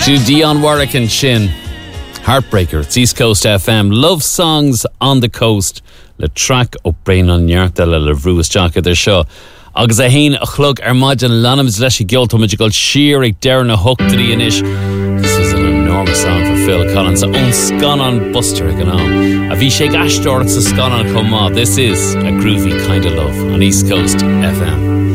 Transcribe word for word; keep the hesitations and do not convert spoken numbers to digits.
To Dionne Warwick and Shin, Heartbreaker. It's East Coast F M. Love songs on the coast. Le track o brain on Yarta le le Vrus Jack at their show. Agus a hain a chlug ar maidin lanams leshi gilto magical sheerig derna hook to the inish. This was an enormous song for Phil Collins. Own scon on Buster, you know. A Vishek Ashtor, it's a scon on come on. This is a groovy kind of love on East Coast F M.